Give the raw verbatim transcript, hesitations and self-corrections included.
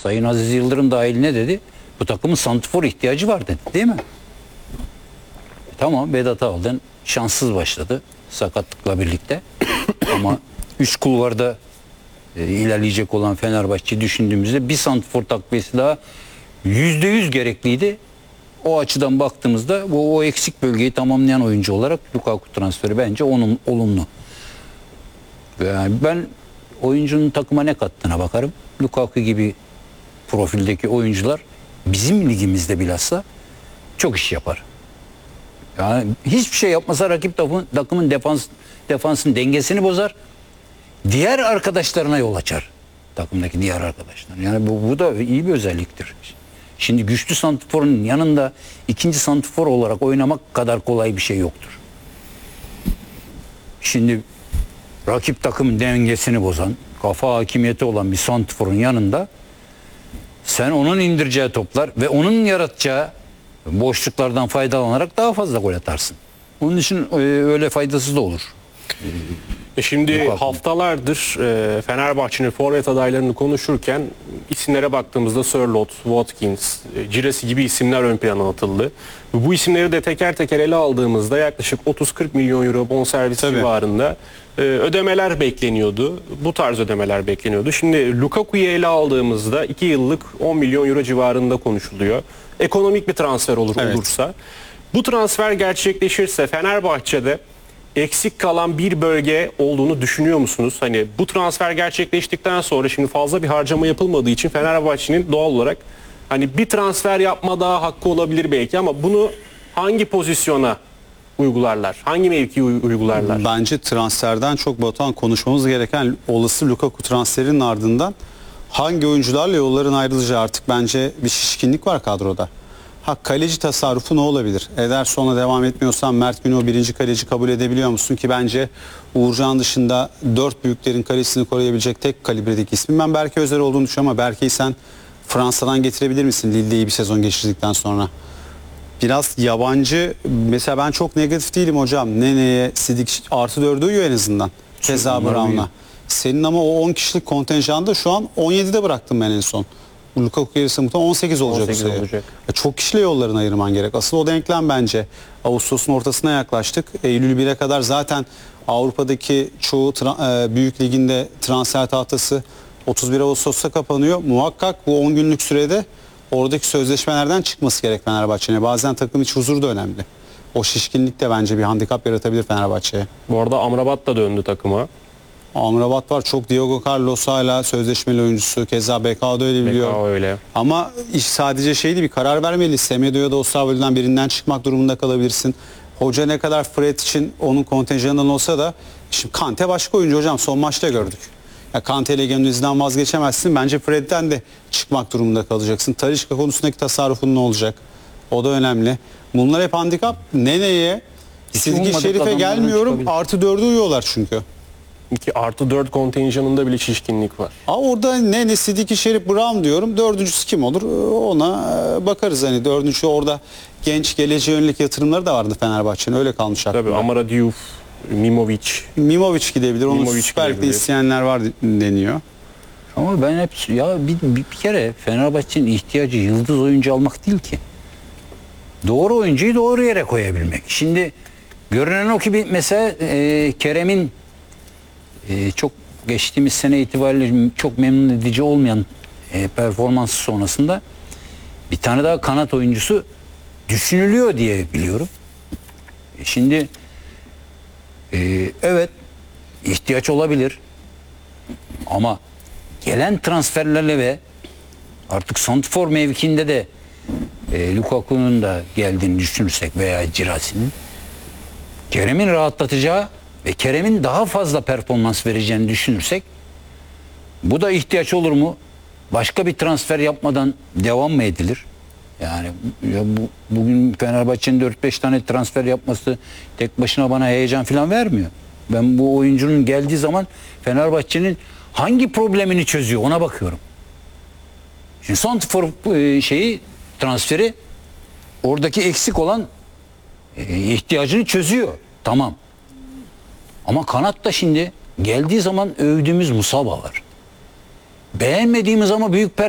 Sayın Aziz Yıldırım dahil ne dedi? Bu takımın santrfor ihtiyacı var dedi, değil mi? E, tamam, Vedat Ağol'dan şanssız başladı sakatlıkla birlikte. Ama üç kulvarda e, ilerleyecek olan Fenerbahçe'yi düşündüğümüzde bir santrfor takviyesi daha yüzde yüz gerekliydi. O açıdan baktığımızda bu o eksik bölgeyi tamamlayan oyuncu olarak Lukaku transferi bence onun olumlu. Yani ben oyuncunun takıma ne kattığına bakarım. Lukaku gibi profildeki oyuncular bizim ligimizde bilhassa çok iş yapar. Yani hiçbir şey yapmasa rakip takımın, takımın defans defansın dengesini bozar. Diğer arkadaşlarına yol açar. Takımdaki diğer arkadaşlar. Yani bu, bu da iyi bir özelliktir. Şimdi güçlü santrforun yanında ikinci santrfor olarak oynamak kadar kolay bir şey yoktur. Şimdi rakip takımın dengesini bozan, kafa hakimiyeti olan bir santrforun yanında sen onun indireceği toplar ve onun yaratacağı boşluklardan faydalanarak daha fazla gol atarsın. Onun için e, öyle faydasız da olur. E şimdi Lukaku. haftalardır e, Fenerbahçe'nin forvet adaylarını konuşurken isimlere baktığımızda Sörloth, Watkins, e, Giresi gibi isimler ön plana atıldı. Bu isimleri de teker teker ele aldığımızda yaklaşık otuz kırk milyon euro bonservis Tabii. civarında e, ödemeler bekleniyordu. Bu tarz ödemeler bekleniyordu. Şimdi Lukaku'yu ele aldığımızda iki yıllık on milyon euro civarında konuşuluyor. Ekonomik bir transfer olur Evet. olursa. Bu transfer gerçekleşirse Fenerbahçe'de eksik kalan bir bölge olduğunu düşünüyor musunuz? Hani bu transfer gerçekleştikten sonra şimdi fazla bir harcama yapılmadığı için Fenerbahçe'nin doğal olarak hani bir transfer yapma daha hakkı olabilir belki ama bunu hangi pozisyona uygularlar? Hangi mevkiye uy- uygularlar? Bence transferden çok Batuhan konuşmamız gereken olası Lukaku transferinin ardından hangi oyuncularla yolların ayrılacağı artık bence bir şişkinlik var kadroda. Ha, kaleci tasarrufu ne olabilir? Ederson'a devam etmiyorsan Mert Günok'u birinci kaleci kabul edebiliyor musun ki bence Uğurcan dışında dört büyüklerin kalesini koruyabilecek tek kalibredeki ismin ben Berke Özer olduğunu düşünüyorum ama Berke'yi sen Fransa'dan getirebilir misin Lille'de iyi bir sezon geçirdikten sonra? Biraz yabancı, mesela ben çok negatif değilim hocam. Nene'ye, Sidik artı dördü uyuyor en azından. Keza Onlar Brown'la. uyuyor. Senin ama o on kişilik kontenjanda şu an on yedide bıraktım ben en son. Lukaku gelirse muhtemelen on sekiz olacak. on sekiz o sayı. olacak. E, Çok kişiyle yollarını ayırman gerek. Asıl o denklem bence. Ağustos'un ortasına yaklaştık. Eylül bire kadar zaten Avrupa'daki çoğu tra- e, büyük liginde transfer tahtası otuz bir Ağustos'ta kapanıyor. Muhakkak bu on günlük sürede oradaki sözleşmelerden çıkması gerek Fenerbahçe'ne. Bazen takım içi huzur da önemli. O şişkinlik de bence bir handikap yaratabilir Fenerbahçe'ye. Bu arada Amrabat da döndü takıma. Amrabat var. Çok Diogo Carlos hala sözleşmeli oyuncusu. Keza B K da öyle biliyor. Beka öyle. Ama iş sadece şey değil, bir karar vermeli. Semedo ya da Osaval'den birinden çıkmak durumunda kalabilirsin. Hoca ne kadar Fred için onun kontenjanından olsa da şimdi Kante başka oyuncu hocam, son maçta gördük. Ya Kante ile Gendüzi'den vazgeçemezsin. Bence Fred'den de çıkmak durumunda kalacaksın. Talisca konusundaki tasarrufun ne olacak? O da önemli. Bunlar hep handikap. Nene'ye, Silgi ummadık Şerif'e adamlardan gelmiyorum. çıkabilir. Artı dördü uyuyorlar çünkü. İki artı dört kontenjanında bile şişkinlik var. Aa, orada Nene, Sidiki, Şerif, Brown diyorum. Dördüncüsü kim olur? Ona e, bakarız. Hani dördüncü orada genç geleceğe yönelik yatırımları da vardı Fenerbahçe'nin. Öyle kalmış aklımda. Tabii Amara Diouf, Mimovic. Mimovic gidebilir. Onu Mimovic Süper Lig'de gidebilir. isteyenler var deniyor. Ama ben hep ya bir, bir, bir kere Fenerbahçe'nin ihtiyacı yıldız oyuncu almak değil ki. Doğru oyuncuyu doğru yere koyabilmek. Şimdi görünen o ki bir mesela e, Kerem'in e, çok geçtiğimiz sene itibariyle çok memnun edici olmayan e, performansı sonrasında bir tane daha kanat oyuncusu düşünülüyor diye biliyorum. E, şimdi e, evet ihtiyaç olabilir ama gelen transferlerle ve artık santrfor mevkiinde de e, Lukaku'nun da geldiğini düşünürsek veya Girasi'nin, Kerem'in rahatlatacağı ve Kerem'in daha fazla performans vereceğini düşünürsek bu da ihtiyaç olur mu? Başka bir transfer yapmadan devam mı edilir? Yani ya bu, bugün Fenerbahçe'nin dört beş tane transfer yapması tek başına bana heyecan falan vermiyor. Ben bu oyuncunun geldiği zaman Fenerbahçe'nin hangi problemini çözüyor ona bakıyorum. Şimdi santrfor e, şeyi transferi oradaki eksik olan e, ihtiyacını çözüyor. Tamam. Ama kanatta şimdi geldiği zaman övdüğümüz Musaba var. Beğenmediğimiz ama büyük